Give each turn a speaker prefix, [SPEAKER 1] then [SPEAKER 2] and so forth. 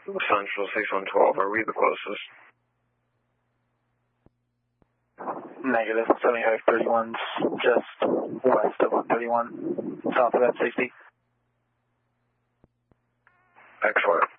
[SPEAKER 1] Central 6112, are we the closest?
[SPEAKER 2] Negative, 7531's just west of 131, south of that 60.
[SPEAKER 1] Excellent.